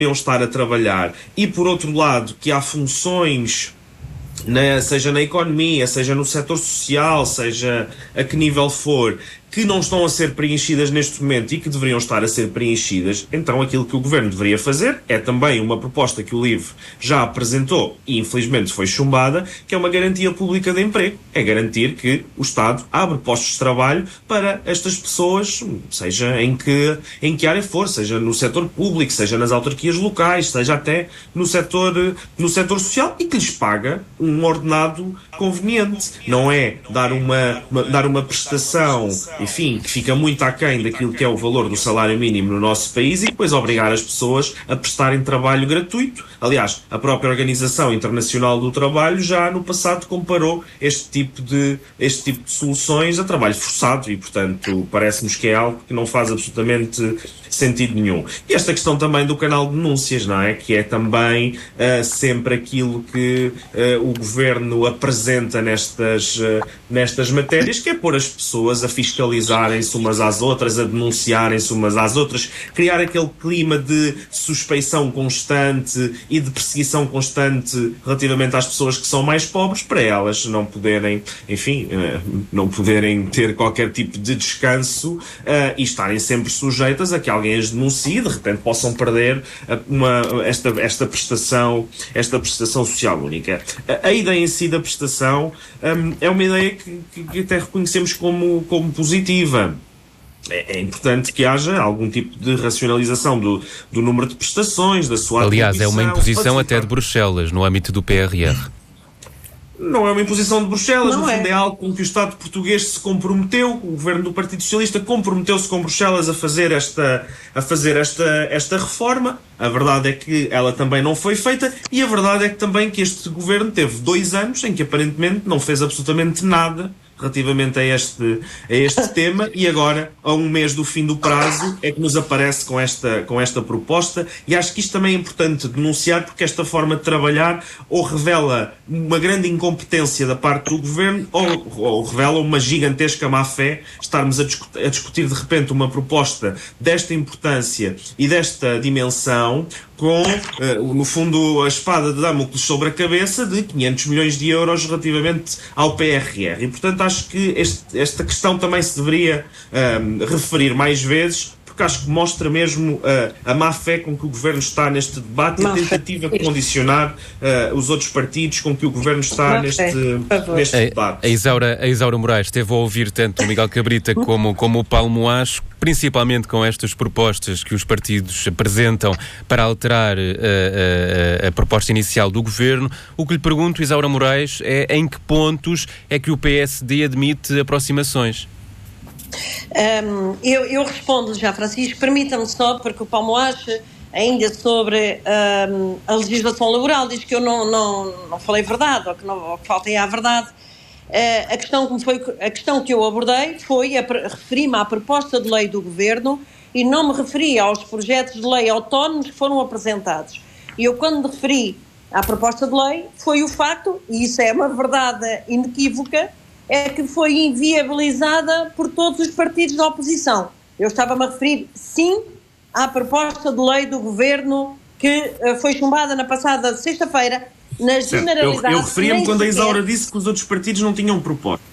deveriam estar a trabalhar, e por outro lado que há funções, seja na economia, seja no setor social, seja a que nível for, que não estão a ser preenchidas neste momento e que deveriam estar a ser preenchidas, então aquilo que o Governo deveria fazer é também uma proposta que o LIVRE já apresentou e infelizmente foi chumbada, que é uma garantia pública de emprego. É garantir que o Estado abre postos de trabalho para estas pessoas, seja em que área for, seja no setor público, seja nas autarquias locais, seja até no setor social, e que lhes paga um ordenado conveniente. Não é dar uma prestação, enfim, que fica muito aquém daquilo que é o valor do salário mínimo no nosso país, e depois obrigar as pessoas a prestarem trabalho gratuito. Aliás, a própria Organização Internacional do Trabalho já no passado comparou este tipo de soluções a trabalho forçado, e portanto parece-nos que é algo que não faz absolutamente sentido nenhum. E esta questão também do canal de denúncias, não é? Que é também sempre aquilo que o Governo apresenta nestas matérias, que é pôr as pessoas a fiscalizarem-se umas às outras, a denunciarem-se umas às outras, criar aquele clima de suspeição constante e de perseguição constante relativamente às pessoas que são mais pobres, para elas não poderem, enfim, não poderem ter qualquer tipo de descanso e estarem sempre sujeitas a que alguém as denuncie e de repente possam perder esta prestação social única. A ideia em si da prestação é uma ideia que até reconhecemos como positiva. É importante que haja algum tipo de racionalização do número de prestações, da sua atribuição. Aliás, é uma imposição até de Bruxelas, no âmbito do PRR. Não é uma imposição de Bruxelas, no fundo é algo com que o Estado português se comprometeu, o governo do Partido Socialista comprometeu-se com Bruxelas a fazer esta reforma. A verdade é que ela também não foi feita, e a verdade é que também que este governo teve 2 anos em que aparentemente não fez absolutamente nada relativamente a este tema, e agora, a 1 mês do fim do prazo, é que nos aparece com esta proposta, e acho que isto também é importante denunciar, porque esta forma de trabalhar ou revela uma grande incompetência da parte do Governo, ou revela uma gigantesca má-fé, estarmos a discutir de repente uma proposta desta importância e desta dimensão, com, no fundo, a espada de Damocles sobre a cabeça de 500 milhões de euros relativamente ao PRR. E, portanto, acho que esta questão também se deveria referir mais vezes, porque acho que mostra mesmo a má-fé com que o Governo está neste debate e a tentativa de condicionar os outros partidos com que o Governo está neste debate. A Isaura Moraes esteve a ouvir tanto o Miguel Cabrita como o Paulo Moacho, principalmente com estas propostas que os partidos apresentam para alterar a proposta inicial do Governo. O que lhe pergunto, Isaura Moraes, é em que pontos é que o PSD admite aproximações? Eu respondo já, Francisco. Permita-me só, porque o Paulo Moacho, ainda sobre a legislação laboral, diz que eu não falei verdade, ou que faltei à verdade. A questão que eu abordei foi referir-me à proposta de lei do Governo e não me referi aos projetos de lei autónomos que foram apresentados. E eu, quando me referi à proposta de lei, foi o facto, e isso é uma verdade inequívoca, é que foi inviabilizada por todos os partidos da oposição. Eu estava-me a referir, sim, à proposta de lei do Governo que foi chumbada na passada sexta-feira, na generalidade. Eu referi-me quando a Isaura disse que os outros partidos não tinham proposta.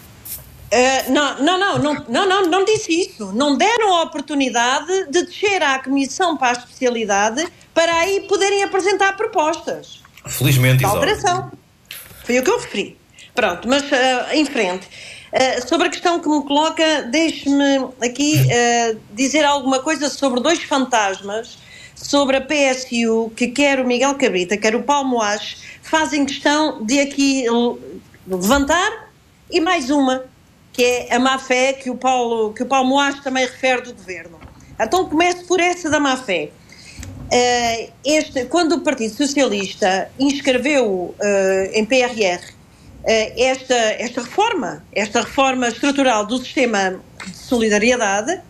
Não disse isso. Não deram a oportunidade de descer à Comissão para a Especialidade para aí poderem apresentar propostas. Felizmente, Isaura. Alteração. Foi o que eu referi. Pronto, mas em frente. Sobre a questão que me coloca, deixe-me aqui dizer alguma coisa sobre 2 fantasmas, sobre a PSU, que quer o Miguel Cabrita, quer o Paulo Moacho, fazem questão de aqui levantar, e mais uma, que é a má-fé que o Paulo Moacho também refere do Governo. Então começo por essa da má-fé. Quando o Partido Socialista inscreveu em PRR esta reforma estrutural do sistema de solidariedade,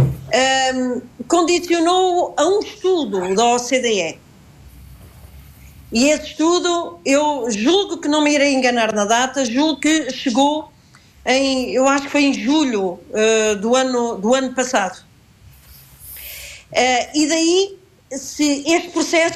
condicionou a um estudo da OCDE. E esse estudo, eu julgo que não me irei enganar na data, julgo que chegou eu acho que foi em julho do ano passado. E daí se este processo